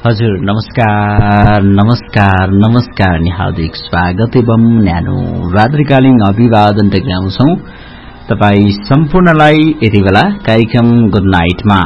हजुर नमस्कार नमस्कार नमस्कार नि हार्दिक स्वागत एवं न्यानो रात्रिकालीन अभिवादन टक्राउँछौं तपाई सम्पूर्णलाई यति बेला कार्यक्रम गुड नाइटमा।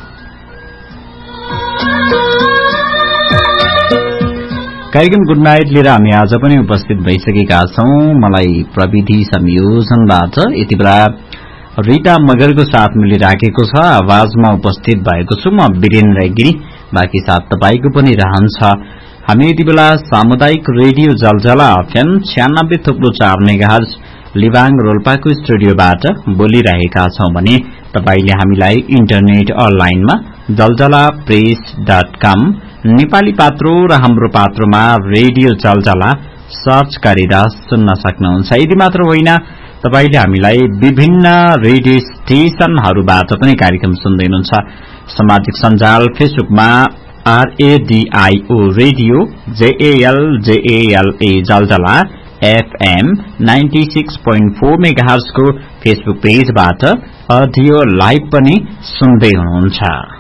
कार्यक्रम गुड नाइट लिएर हामी आज पनि उपस्थित भइसकेका छौं। मलाई प्रविधि संयोजनबाट यति बेला रिता मगरको साथ मिलिराखेको छ। आवाजमा उपस्थित भएको छु म वीरेन्द्र गिरी। बाँकी साथ तपाईको पनि रहन्छ। हामी यति बेला सामुदायिक रेडियो जलजला एफएम 96.4 मेगाहर्ज लिबाङ रोल्पाको स्टुडियोबाट बोलिरहेका छौं भने तपाईले हामीलाई इन्टरनेट अनलाइनमा जलजलाप्रेस.com नेपाली पात्रो र हाम्रो पात्रोमा रेडियो जलजला सर्च गरेर सुन्न सक्नुहुन्छ। यति मात्र होइन, तपाईले हामीलाई विभिन्न रेडियो स्टेशनहरूबाट पनि कार्यक्रम सुन्दै हुनुहुन्छ। सामाजिक सञ्जाल फेसबुकमा RADIO रेडियो JALJALA जलजला FM 96.4 मेगाहर्ज को फेसबुक पेजबाट अडियो लाइभ पनि सुन्दै हुनुहुन्छ।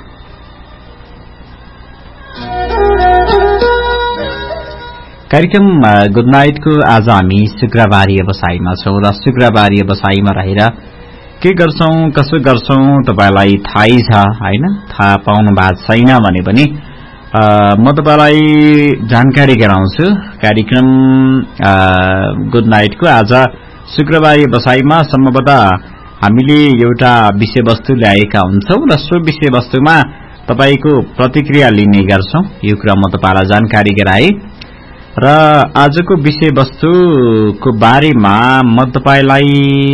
कार्यक्रम गुड नाइट को आज हामी शुक्रबारी बसाईमा छौं र शुक्रबारी बसाईमा रहेर के गर्छौं कसो गर्छौं तपाईलाई थाहै छ हैन। थाहा पाउनु भएको छैन भने पनि म तपाईलाई जानकारी गराउँछु। कार्यक्रम गुड नाइट को आज शुक्रबारी बसाईमा सम्भवतः हामीले एउटा विषयवस्तु ल्याएका हुन्छौं र सो विषयवस्तुमा तपाईको प्रतिक्रिया लिने गर्छौं। यो कुरा म तपाईलाई जानकारी गराए र आजको विषयवस्तुको बारेमा म तपाईलाई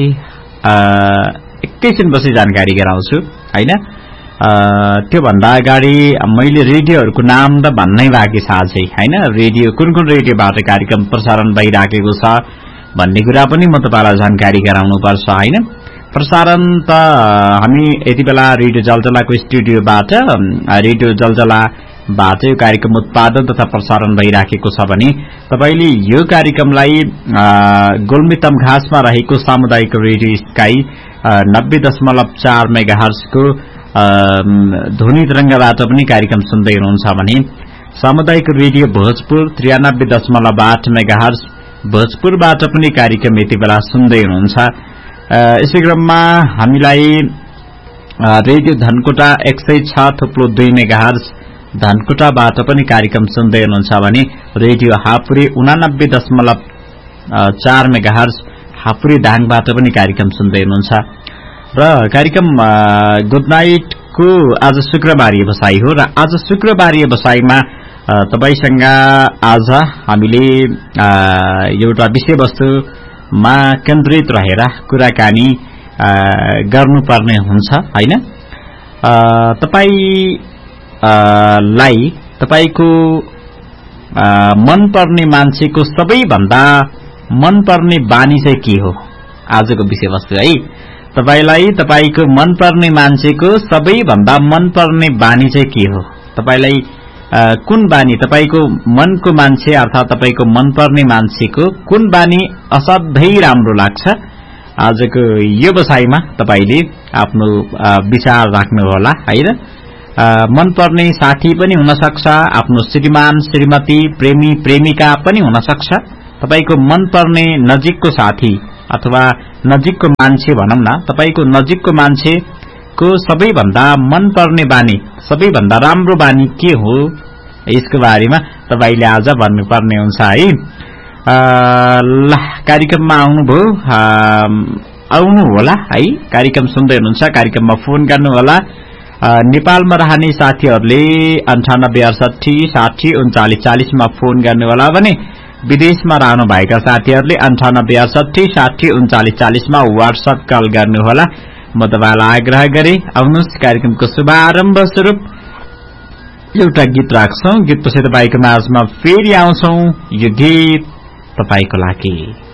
एकैछिनपछि जानकारी गराउँछु हैन। त्यो भन्दा अगाडि मैले रेडियोहरुको नाम त भन्नै बाँकी छ अझै हैन। रेडियो कुन कुन रेडियोबाट कार्यक्रम प्रसारण भइराखेको छ भन्ने कुरा पनि म तपाईलाई जानकारी गराउनु पर्छ हैन। प्रसारण त हामी यति बेला रेडियो जलजलाको स्टुडियोबाट रेडियो जलजलाबाट यो कार्यक्रम उत्पादन तथा प्रसारण भइराखेको छ भने तपाईले यो कार्यक्रमलाई गुल्मी तमघासमा रहेको सामुदायिक रेडियो स्काई 90.4 मेगाहर्ज को ध्वनि तरंगबाट पनि कार्यक्रम सुन्दै हुनुहुन्छ भने सामुदायिक रेडियो भोजपुर 93.8 मेगाहर्ज भोजपुरबाट पनि कार्यक्रम यति बेला सुन्दै हुनुहुन्छ। यसै क्रममा हामीलाई रेडियो धनकुटा 106.2 मेगाहर्ज धनकुटाबाट पनि कार्यक्रम सुन्दै हुनुहुन्छ भने रेडियो हापुरी 89.4 मेगाहर्ज हापुरी दाङबाट पनि कार्यक्रम सुन्दै हुनुहुन्छ। र कार्यक्रम गुड नाइट को आज शुक्रबारी बसाई हो र आज शुक्रबारी बसाईमा तपाईसँग आज हामीले एउटा विषयवस्तुमा केन्द्रित रहेर कुराकानी गर्नुपर्ने हुन्छ हैन। तपाईलाई तपाईको मनपर्ने मान्छेको सबैभन्दा मनपर्ने बानी चाहिँ के हो आजको विषयवस्तु है। तपाईलाई तपाईको मनपर्ने मान्छेको सबैभन्दा मनपर्ने बानी चाहिँ के हो। तपाईलाई कुन बानी तपाईको मनको मान्छे अर्थात तपाईको मनपर्ने मान्छेको कुन बानी असाध्यै राम्रो लाग्छ। आजको यो बसाईमा तपाईले आफ्नो विचार राख्नु होला हैन। मनपर्ने साथी पनि हुन सक्छ, आफ्नो श्रीमान श्रीमती प्रेमी प्रेमिका पनि हुन सक्छ। तपाईको मनपर्ने नजिकको साथी अथवा नजिकको मान्छे भनौं न, तपाईको नजिकको मान्छेको सबैभन्दा मनपर्ने बानी सबैभन्दा राम्रो बानी के हो यसको बारेमा तपाईले आज भन्नुपर्ने हुन्छ है। ल कार्यक्रममा आउनु होला है। कार्यक्रम सुन्दै हुनुहुन्छ, कार्यक्रममा फोन गर्नु होला। नेपालमा रहने साथीहरुले 9868603940 मा फोन गर्नु होला भने विदेशमा रहनु भएका साथीहरुले 9868603940 मा व्हाट्सएप कल गर्नु होला। म तपाईलाई आग्रह गरे आउनुस् कार्यक्रमको शुभारम्भ स्वरूप एउटा गीत राख्छौं। गीतपछि तपाईको माझमा फेरि आउँछौं। यो गीत तपाईको लागि